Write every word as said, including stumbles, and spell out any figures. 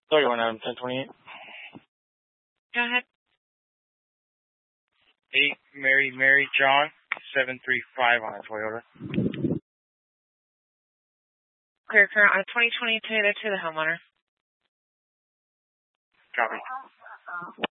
thirty-one Adam, ten twenty-eight. Go ahead. eight Mary Mary John, seven three five on a Toyota. Clear current on a twenty twenty Toyota to the homeowner. Copy.